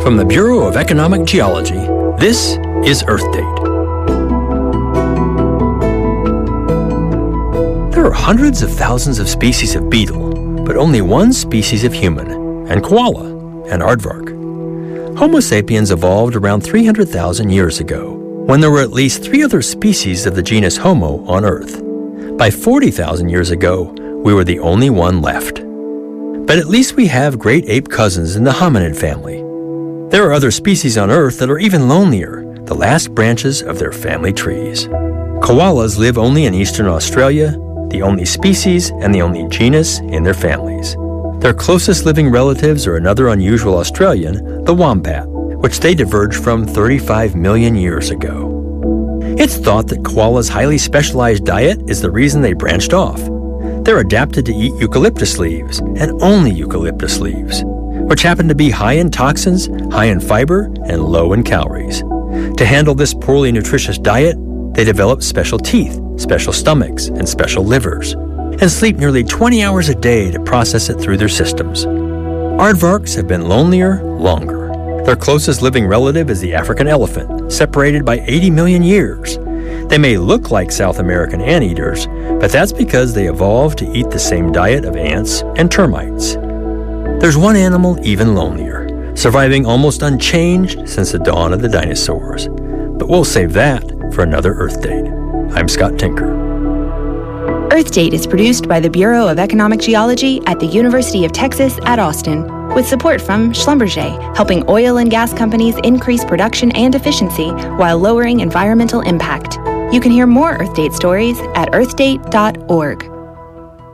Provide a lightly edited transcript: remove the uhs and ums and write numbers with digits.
From the Bureau of Economic Geology, this is Earth Date. There are hundreds of thousands of species of beetle, but only one species of human, and koala, and aardvark. Homo sapiens evolved around 300,000 years ago, when there were at least 3 other species of the genus Homo on Earth. By 40,000 years ago, we were the only one left. But at least we have great ape cousins in the hominid family. There are other species on Earth that are even lonelier, the last branches of their family trees. Koalas live only in eastern Australia, the only species and the only genus in their families. Their closest living relatives are another unusual Australian, the wombat, which they diverged from 35 million years ago. It's thought that koalas' highly specialized diet is the reason they branched off. They're adapted to eat eucalyptus leaves, and only eucalyptus leaves, which happen to be high in toxins, high in fiber, and low in calories. To handle this poorly nutritious diet, they develop special teeth, special stomachs, and special livers, and sleep nearly 20 hours a day to process it through their systems. Aardvarks have been lonelier longer. Their closest living relative is the African elephant, separated by 80 million years. They may look like South American anteaters, but that's because they evolved to eat the same diet of ants and termites. There's one animal even lonelier, surviving almost unchanged since the dawn of the dinosaurs. But we'll save that for another Earth Date. I'm Scott Tinker. Earth Date is produced by the Bureau of Economic Geology at the University of Texas at Austin, with support from Schlumberger, helping oil and gas companies increase production and efficiency while lowering environmental impact. You can hear more Earth Date stories at earthdate.org.